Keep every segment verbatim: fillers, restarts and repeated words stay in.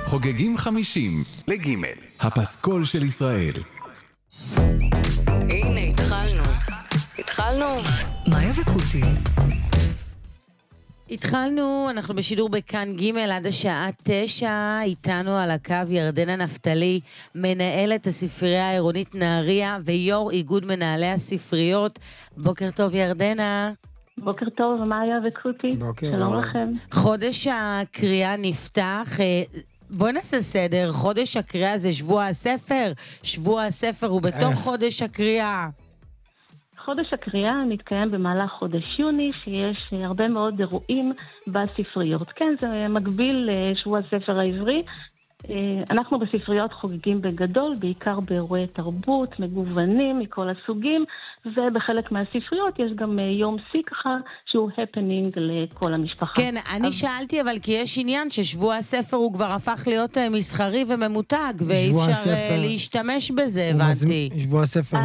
חוגגים חמישים לגימל, הפסקול של ישראל. הנה, התחלנו. התחלנו. מאיה וקוטי. התחלנו, אנחנו בשידור בכאן ג' עד השעה תשע, איתנו על הקו ירדנה נפתלי, מנהלת הספרייה העירונית נהריה ויו"ר איגוד מנהלי הספריות. בוקר טוב ירדנה. בוקר טוב, מאיה וקוטי. בוקר. שלום לכם. חודש הקריאה נפתח, בואי נעשה סדר, חודש הקריאה זה שבוע הספר, שבוע הספר הוא בתוך חודש הקריאה. חודש הקריאה מתקיים במהלך חודש יוני, שיש הרבה מאוד אירועים בספריות. כן, זה מקביל לשבוע הספר העברי. אנחנו בספריות חוגגים בגדול, בעיקר באירועי תרבות, מגוונים מכל הסוגים, ובחלק מהספריות יש גם יום שיא ככה, שהוא הפנינג לכל המשפחה. כן, אני שאלתי אבל כי יש עניין ששבוע הספר הוא כבר הפך להיות מסחרי וממותג, ואי אפשר להשתמש בזה, הבנתי. שבוע הספר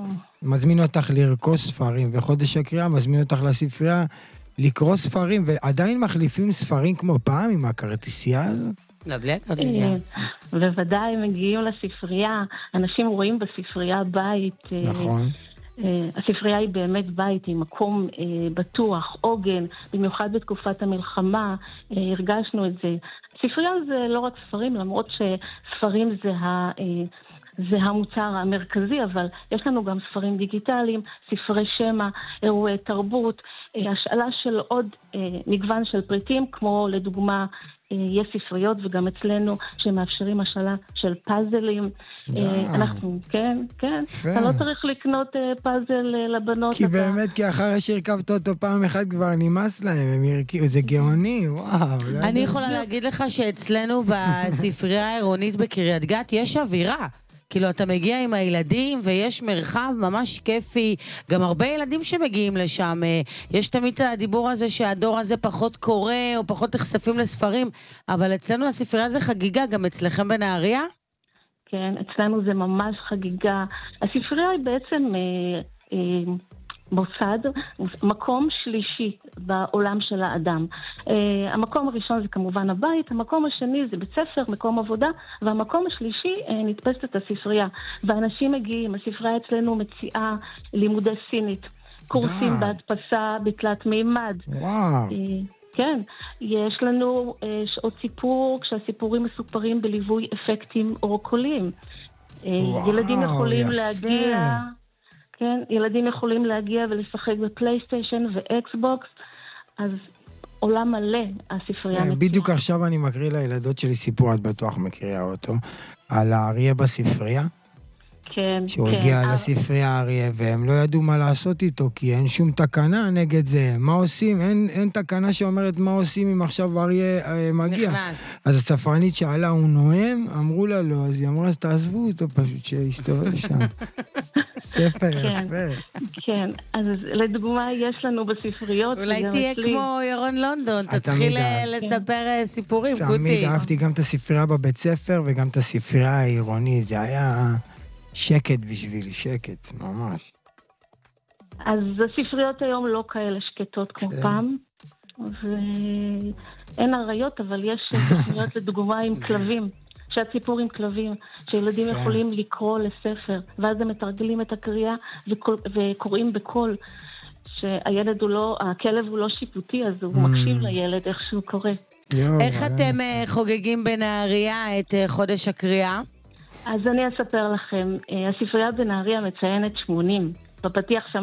מזמין אותך לרכוש ספרים, וחודש הקריאה מזמין אותך לספרייה לקרוא ספרים, ועדיין מחליפים ספרים כמו פעם עם הכרטיסייה הזאת? לא, בלי הכרטיסייה. בוודאי מגיעים לספרייה, אנשים רואים בספרייה בית. נכון. הספרייה היא באמת בית, היא מקום בטוח, עוגן, במיוחד בתקופת המלחמה, הרגשנו את זה. ספרייה זה לא רק ספרים, למרות שספרים זה ה... זה המוצר המרכזי, אבל יש לנו גם ספרים דיגיטליים, ספרי שמע, אירועי תרבות, השאלה של עוד מגוון של פריטים, כמו לדוגמה, יש ספריות וגם אצלנו שמאפשרים השאלה של פאזלים. אנחנו, כן, כן. אתה לא צריך לקנות פאזל לבנות. כי באמת, כי אחרי שהרכבת אותו פעם אחת כבר נמאס להם, הם ירקיעו, זה גאוני, וואו. אני יכולה להגיד לך שאצלנו בספרייה העירונית בקריית גת יש אווירה. כאילו, אתה מגיע עם הילדים ויש מרחב ממש כיפי, גם הרבה ילדים שמגיעים לשם, יש תמיד את הדיבור הזה שהדור הזה פחות קורא או פחות נחשפים לספרים, אבל אצלנו הספרייה זה חגיגה, גם אצלכם בנהריה? כן, אצלנו זה ממש חגיגה. הספרייה היא בעצם... אה, אה, מוסד, מקום שלישי בעולם של האדם. Uh, המקום הראשון זה כמובן הבית, המקום השני זה בית ספר, מקום עבודה, והמקום השלישי uh, נתפסת את הספרייה. ואנשים מגיעים, הספרייה אצלנו מציעה לימודי סינית, קורסים די. בהדפסה בתלת מימד. וואו. Uh, כן, יש לנו uh, שעות סיפור, כשהסיפורים מסופרים בליווי אפקטים אורקוליים. Uh, וואו, ילדים יכולים יפה. להגיע... כן, ילדים יכולים להגיע ולשחק בפלייסטיישן ואקסבוקס, אז עולם מלא הספרייה מציעה. בדיוק עכשיו אני מקריא לילדות שלי סיפור, את בטוח מקריאה אותו, על האריה בספרייה. כן, שהוא כן. הגיע לספרייה האריה, והם לא ידעו מה לעשות איתו, כי אין שום תקנה נגד זה. מה עושים? אין, אין תקנה שאומרת מה עושים אם עכשיו האריה אה, מגיע. נכנס. אז הספרנית שאלה, הוא נואם? אמרו לה לא, אז היא אמרה, אז תעזבו אותו פשוט, שיסתובב שם. ספר כן, יפה. כן, אז לדוגמה יש לנו בספריות... אולי תהיה אצלי... כמו ירון לונדון, תתחיל לספר סיפורים, קוטי. תמיד אהבתי גם את הספרייה בבית ספר, וגם את הספרייה העירונית, זה היה... שקט בשביל, שקט, ממש. אז הספריות היום לא כאלה שקטות כמו פעם, ואין עריות, אבל יש ספריות לדוגמה עם כלבים, שהציפור עם כלבים, שילדים יכולים לקרוא לספר, ואז הם מתרגלים את הקריאה וקוראים בקול, שהילד הוא לא, הכלב הוא לא שיפוטי, אז הוא מקשיב לילד איך שהוא קורא. איך אתם חוגגים בנהריה את חודש הקריאה? אז אני אספר לכם, הספרייה בנהריה מציינת שמונים, בפתיח שם